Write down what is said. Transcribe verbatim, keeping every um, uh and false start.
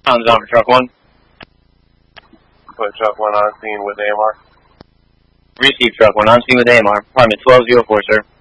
Sounds on for truck one. Put truck one on scene with A M R. Receive truck one on scene with A M R. Apartment twelve oh four, sir.